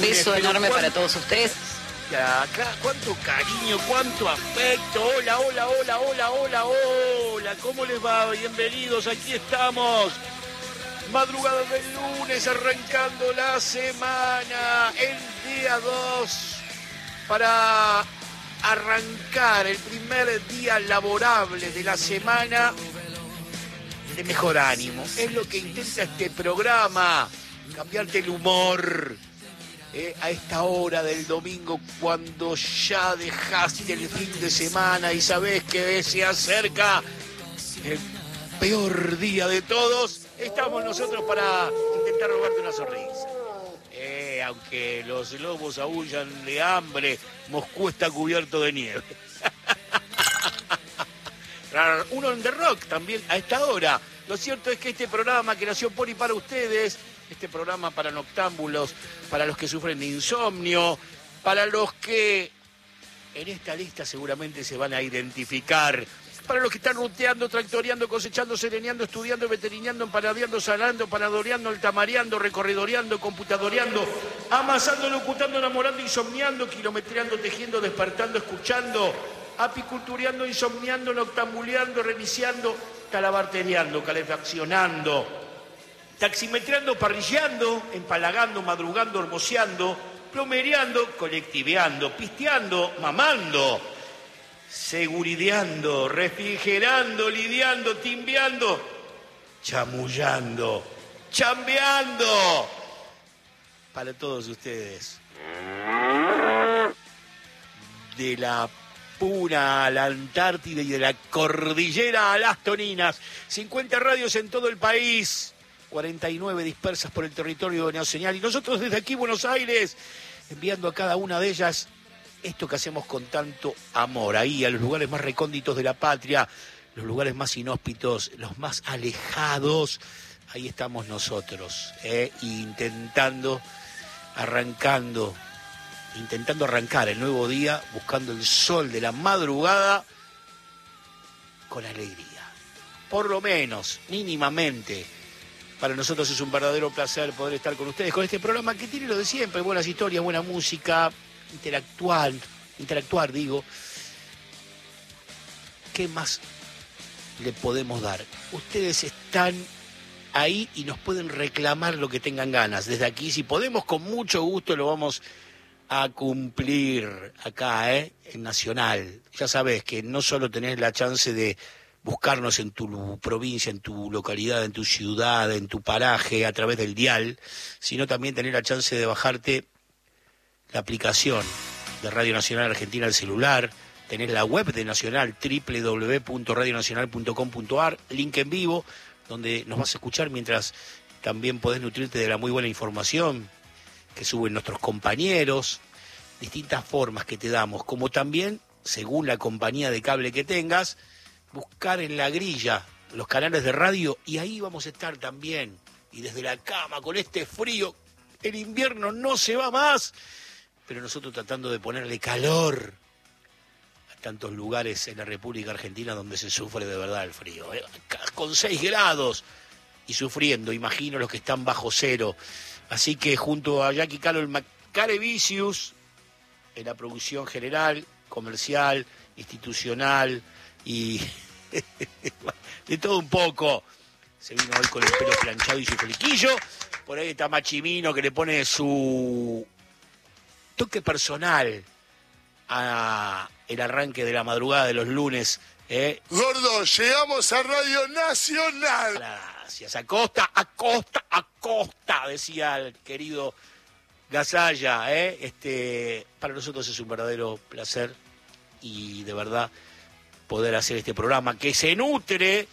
beso enorme para todos ustedes. Acá, cuánto cariño, cuánto afecto. Hola, hola, hola, hola, hola, hola. ¿Cómo les va? Bienvenidos, aquí estamos. Madrugada del lunes, arrancando la semana, el día 2, para arrancar el primer día laborable de la semana de mejor ánimo. Es lo que intenta este programa, cambiarte el humor. A esta hora del domingo, cuando ya dejaste el fin de semana y sabés que se acerca el peor día de todos, estamos nosotros para intentar robarte una sonrisa. Aunque los lobos aúllan de hambre, Moscú está cubierto de nieve. Uno en The Rock también a esta hora. Lo cierto es que este programa que nació por y para ustedes, este programa para noctámbulos, para los que sufren de insomnio, para los que en esta lista seguramente se van a identificar, para los que están ruteando, tractoreando, cosechando, sereneando, estudiando, veterineando, empanadeando, salando, panadoreando, altamareando, recorridoreando, computadoreando, amasando, locutando, enamorando, insomniando, kilometreando, tejiendo, despertando, escuchando, apicultureando, insomniando, noctambuleando, reiniciando, calabartereando, calefaccionando, taximetreando, parrillando, empalagando, madrugando, hermoseando, plomereando, colectiveando, pisteando, mamando, segurideando, refrigerando, lidiando, timbeando, chamullando, chambeando. Para todos ustedes. De la Puna a la Antártida y de la cordillera a las Toninas. 50 radios en todo el país. 49 dispersas por el territorio de Neoseñal. Y nosotros desde aquí, Buenos Aires, enviando a cada una de ellas esto que hacemos con tanto amor. Ahí, a los lugares más recónditos de la patria, los lugares más inhóspitos, los más alejados. Ahí estamos nosotros, intentando arrancar el nuevo día, buscando el sol de la madrugada con alegría. Por lo menos, mínimamente, para nosotros es un verdadero placer poder estar con ustedes, con este programa que tiene lo de siempre, buenas historias, buena música, interactuar digo. ¿Qué más le podemos dar? Ustedes están ahí y nos pueden reclamar lo que tengan ganas. Desde aquí, si podemos, con mucho gusto lo vamos a cumplir acá, en Nacional. Ya sabés que no solo tenés la chance de buscarnos en tu provincia, en tu localidad, en tu ciudad, en tu paraje, a través del dial, sino también tener la chance de bajarte la aplicación de Radio Nacional Argentina al celular, tener la web de Nacional, www.radionacional.com.ar, link en vivo, donde nos vas a escuchar mientras también podés nutrirte de la muy buena información que suben nuestros compañeros, distintas formas que te damos, como también, según la compañía de cable que tengas, buscar en la grilla los canales de radio y ahí vamos a estar también. Y desde la cama, con este frío, el invierno no se va más, pero nosotros tratando de ponerle calor a tantos lugares en la República Argentina donde se sufre de verdad el frío. Con 6 grados y sufriendo, imagino los que están bajo cero. Así que junto a Jackie Calo, el Macarevicius, en la producción general, comercial, institucional y de todo un poco. Se vino hoy con el pelo planchado y su flequillo. Por ahí está Machimino, que le pone su toque personal a el arranque de la madrugada de los lunes. Gordo, llegamos a Radio Nacional. Gracias. Acosta, decía el querido Gasalla. Para nosotros es un verdadero placer y de verdad poder hacer este programa que se nutre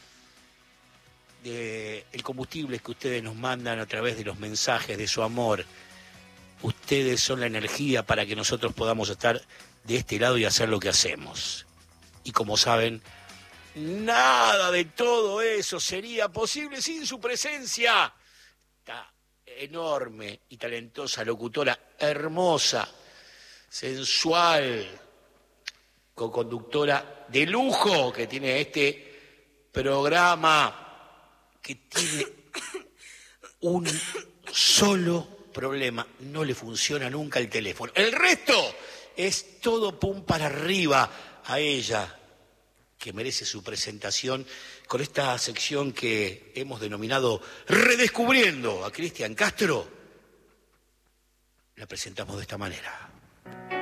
de el combustible que ustedes nos mandan a través de los mensajes, de su amor. Ustedes son la energía para que nosotros podamos estar de este lado y hacer lo que hacemos. Y como saben, nada de todo eso sería posible sin su presencia. Esta enorme y talentosa locutora, hermosa, sensual, co-conductora de lujo que tiene este programa, que tiene un solo problema, no le funciona nunca el teléfono. El resto es todo pum para arriba a ella, que merece su presentación con esta sección que hemos denominado Redescubriendo a Cristian Castro. La presentamos de esta manera.